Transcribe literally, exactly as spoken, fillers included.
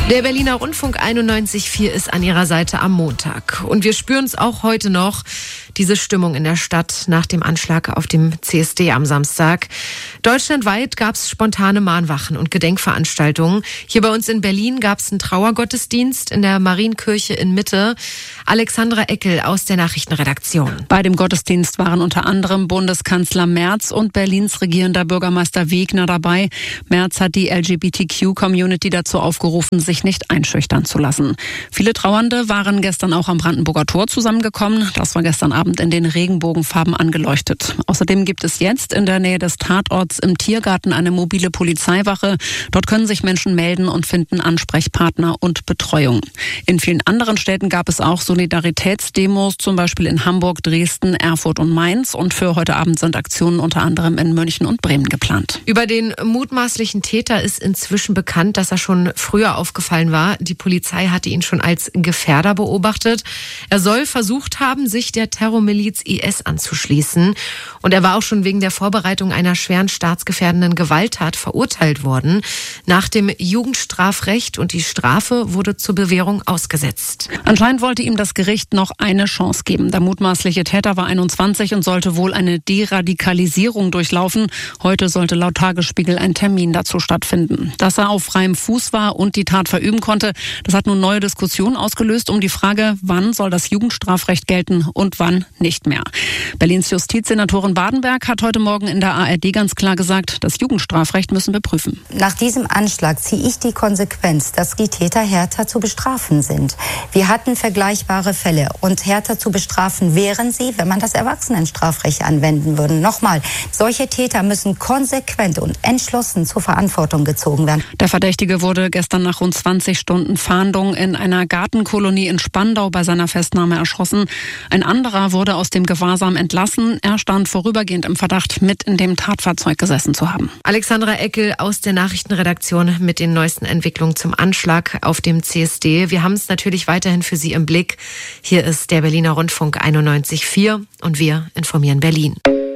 Der Berliner Rundfunk einundneunzig Komma vier ist an ihrer Seite am Montag. Und wir spüren es auch heute noch, diese Stimmung in der Stadt nach dem Anschlag auf dem C S D am Samstag. Deutschlandweit gab es spontane Mahnwachen und Gedenkveranstaltungen. Hier bei uns in Berlin gab es einen Trauergottesdienst in der Marienkirche in Mitte. Alexandra Eckel aus der Nachrichtenredaktion. Bei dem Gottesdienst waren unter anderem Bundeskanzler Merz und Berlins regierender Bürgermeister Wegner dabei. Merz hat die L G B T Q-Community dazu aufgerufen, sich nicht einschüchtern zu lassen. Viele Trauernde waren gestern auch am Brandenburger Tor zusammengekommen. Das war gestern Abend in den Regenbogenfarben angeleuchtet. Außerdem gibt es jetzt in der Nähe des Tatorts im Tiergarten eine mobile Polizeiwache. Dort können sich Menschen melden und finden Ansprechpartner und Betreuung. In vielen anderen Städten gab es auch Solidaritätsdemos, zum Beispiel in Hamburg, Dresden, Erfurt und Mainz. Und für heute Abend sind Aktionen unter anderem in München und Bremen geplant. Über den mutmaßlichen Täter ist inzwischen bekannt, dass er schon früher aufgefallen war. Die Polizei hatte ihn schon als Gefährder beobachtet. Er soll versucht haben, sich der Terrormiliz I S anzuschließen. Und er war auch schon wegen der Vorbereitung einer schweren staatsgefährdenden Gewalttat verurteilt worden. Nach dem Jugendstrafrecht, und die Strafe wurde zur Bewährung ausgesetzt. Anscheinend wollte ihm das Gericht noch eine Chance geben. Der mutmaßliche Täter war einundzwanzig und sollte wohl eine Deradikalisierung durchlaufen. Heute sollte laut Tagesspiegel ein Termin dazu stattfinden. Dass er auf freiem Fuß war und die Tat verüben konnte, das hat nun neue Diskussionen ausgelöst um die Frage, wann soll das Jugendstrafrecht gelten und wann nicht mehr. Berlins Justizsenatorin Badenberg hat heute Morgen in der A R D ganz klar gesagt, das Jugendstrafrecht müssen wir prüfen. Nach diesem Anschlag ziehe ich die Konsequenz, dass die Täter härter zu bestrafen sind. Wir hatten vergleichbare Fälle und härter zu bestrafen wären sie, wenn man das Erwachsenenstrafrecht anwenden würde. Nochmal, solche Täter müssen konsequent und entschlossen zur Verantwortung gezogen werden. Der Verdächtige wurde gestern nach rund zwanzig Stunden Fahndung in einer Gartenkolonie in Spandau bei seiner Festnahme erschossen. Ein anderer wurde aus dem Gewahrsam entlassen. Er stand vorübergehend im Verdacht, mit in dem Tatfahrzeug gesessen zu haben. Alexandra Eckel aus der Nachrichtenredaktion mit den neuesten Entwicklungen zum Anschlag auf dem C S D. Wir haben es natürlich weiterhin für Sie im Blick. Hier ist der Berliner Rundfunk einundneunzig Komma vier und wir informieren Berlin.